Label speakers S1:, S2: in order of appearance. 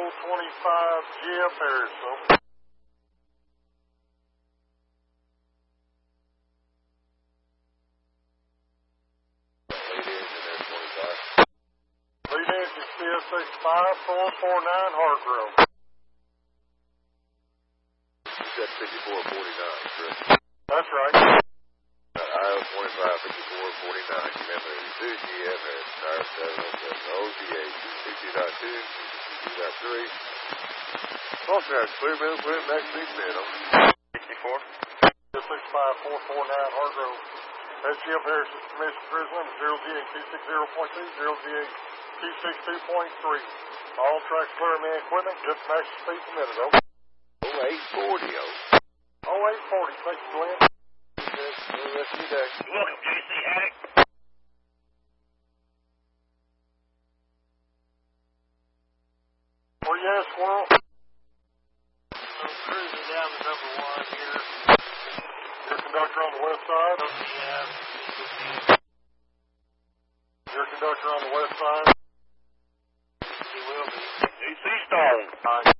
S1: GF Harris. Lead engine CSX 5449 Hargrove.
S2: You said 5449, correct?
S1: That's right.
S2: IO25 5449. Remember, 2GF Harris, Star 707 OGA 262.2, 262.3. Also has clear middle, clear next big middle. 64.
S1: CSX 5449 Hargrove. SGF Harris's permission cruise limit 0GA 260.2, 0GA 262.3. All tracks clear, man equipment, just max speed permitted. Over.
S2: 0840.
S1: 0840. Thank you, Glenn.
S2: Rest of your day.
S3: Welcome, JC Haddock.
S1: Where you at, Squirrel?
S3: I'm cruising down to number 1 here.
S1: Your conductor on the west side?
S3: Yeah.
S1: Your conductor on the west side?
S3: He will be.
S2: DC Stone.
S1: All right.